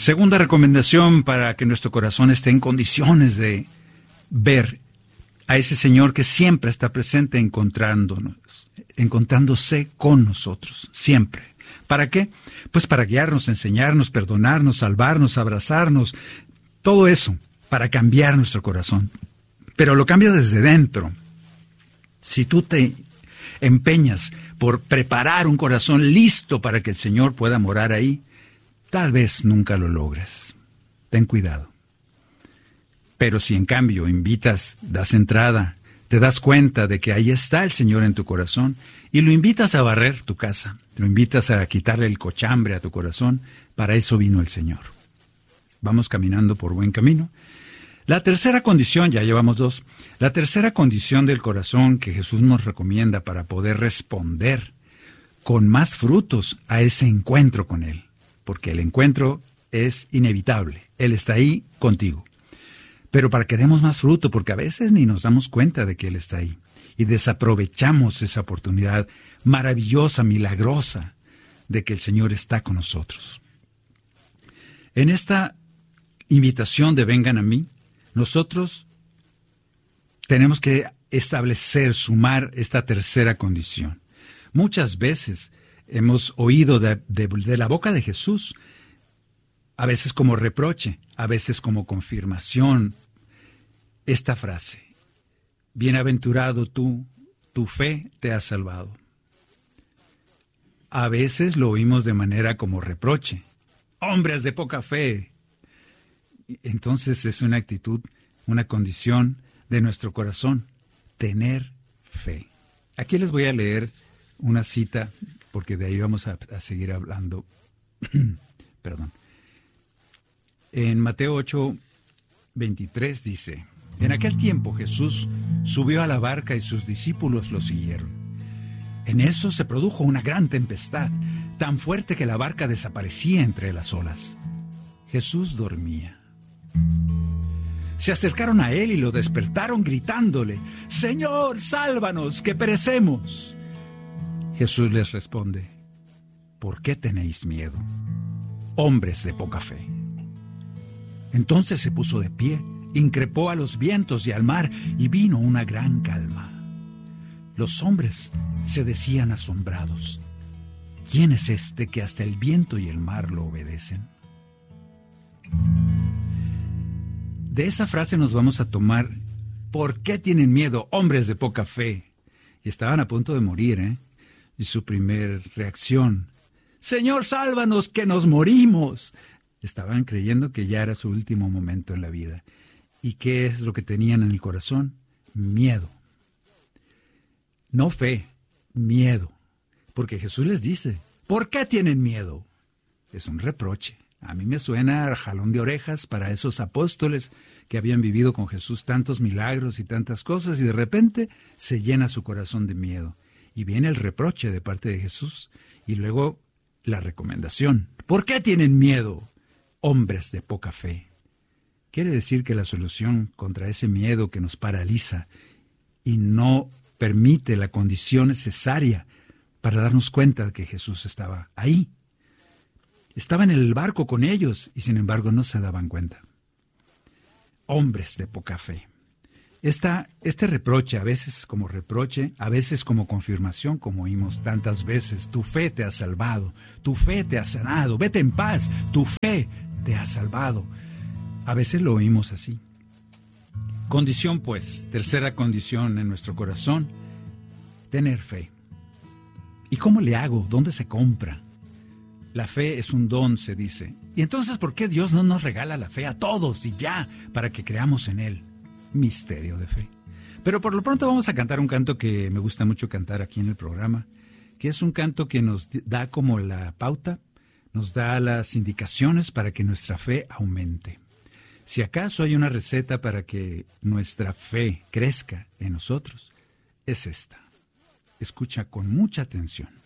Segunda recomendación para que nuestro corazón esté en condiciones de ver a ese Señor que siempre está presente encontrándose con nosotros, siempre. ¿Para qué? Pues para guiarnos, enseñarnos, perdonarnos, salvarnos, abrazarnos, todo eso, para cambiar nuestro corazón. Pero lo cambia desde dentro. Si tú te empeñas por preparar un corazón listo para que el Señor pueda morar ahí, tal vez nunca lo logres. Ten cuidado. Pero si en cambio invitas, das entrada, te das cuenta de que ahí está el Señor en tu corazón y lo invitas a barrer tu casa, lo invitas a quitarle el cochambre a tu corazón, para eso vino el Señor. Vamos caminando por buen camino. La tercera condición, ya llevamos 2, la tercera condición del corazón que Jesús nos recomienda para poder responder con más frutos a ese encuentro con Él, porque el encuentro es inevitable, Él está ahí contigo. Pero para que demos más fruto, porque a veces ni nos damos cuenta de que Él está ahí, y desaprovechamos esa oportunidad maravillosa, milagrosa, de que el Señor está con nosotros. En esta invitación de vengan a mí, nosotros tenemos que establecer, sumar esta tercera condición. Muchas veces hemos oído de la boca de Jesús, a veces como reproche, a veces como confirmación, esta frase: bienaventurado tú, tu fe te ha salvado. A veces lo oímos de manera como reproche: hombres de poca fe. Entonces es una actitud, una condición de nuestro corazón, tener fe. Aquí les voy a leer una cita, porque de ahí vamos a seguir hablando. Perdón. En Mateo 8:23 dice: en aquel tiempo Jesús subió a la barca y sus discípulos lo siguieron. En eso se produjo una gran tempestad, tan fuerte que la barca desaparecía entre las olas. Jesús dormía. Se acercaron a él y lo despertaron gritándole: Señor, sálvanos, que perecemos. Jesús les responde: ¿por qué tenéis miedo, hombres de poca fe? Entonces se puso de pie, increpó a los vientos y al mar, y vino una gran calma. Los hombres se decían asombrados: ¿quién es este que hasta el viento y el mar lo obedecen? De esa frase nos vamos a tomar: ¿por qué tienen miedo, hombres de poca fe? Y estaban a punto de morir, Y su primer reacción: Señor, sálvanos, que nos morimos. Estaban creyendo que ya era su último momento en la vida. ¿Y qué es lo que tenían en el corazón? Miedo. No fe, miedo. Porque Jesús les dice: ¿por qué tienen miedo? Es un reproche. A mí me suena a jalón de orejas para esos apóstoles que habían vivido con Jesús tantos milagros y tantas cosas, y de repente se llena su corazón de miedo. Y viene el reproche de parte de Jesús, y luego la recomendación: ¿por qué tienen miedo, hombres de poca fe? Quiere decir que la solución contra ese miedo que nos paraliza y no permite la condición necesaria para darnos cuenta de que Jesús estaba ahí. Estaba en el barco con ellos y sin embargo no se daban cuenta. Hombres de poca fe. Este reproche, a veces como reproche, a veces como confirmación, como oímos tantas veces: tu fe te ha salvado, tu fe te ha sanado, vete en paz, tu fe te ha salvado. A veces lo oímos así. Condición, pues, tercera condición en nuestro corazón: tener fe. ¿Y cómo le hago? ¿Dónde se compra? La fe es un don, se dice. Y entonces, ¿por qué Dios no nos regala la fe a todos y ya, para que creamos en Él? Misterio de fe. Pero por lo pronto vamos a cantar un canto que me gusta mucho cantar aquí en el programa, que es un canto que nos da como la pauta, nos da las indicaciones para que nuestra fe aumente. Si acaso hay una receta para que nuestra fe crezca en nosotros, es esta. Escucha con mucha atención.